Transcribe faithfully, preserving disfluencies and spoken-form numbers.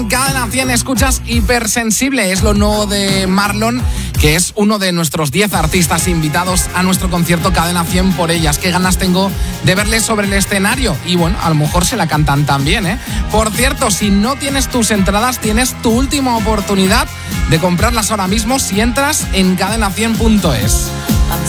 Cadena cien, escuchas Hipersensible, es lo nuevo de Marlon, que es uno de nuestros diez artistas invitados a nuestro concierto Cadena cien por ellas. Qué ganas tengo de verles sobre el escenario y bueno, a lo mejor se la cantan también, ¿eh? Por cierto, si no tienes tus entradas, tienes tu última oportunidad de comprarlas ahora mismo si entras en cadena cien punto es.